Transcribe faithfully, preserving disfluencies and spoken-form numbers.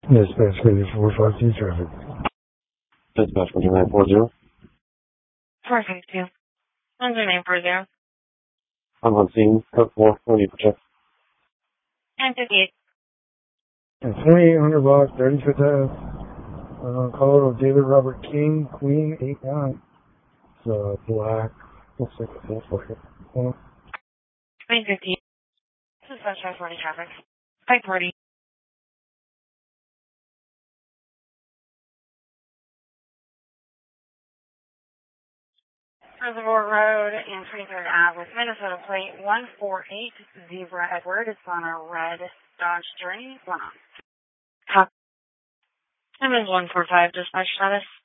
Dispatch radio four five two traffic. Dispatch one nine four zero. four six two. What's your name for zero? I'm on scene. Code four. No need for check. And fifty-eight. And twenty-eight hundred block, thirty-fifth Ave. Uh, call of David Robert King, Queen, eight nine. It's uh, black. Looks like a full bucket. Hold on. Queen fifty-eight. This is Sunshine forty traffic. Pipe forty. Reservoir Road and twenty-third Ave with Minnesota plate one four eight Zebra Edward. It's on a red Dodge Journey. One on. Top. M is one four five dispatch status.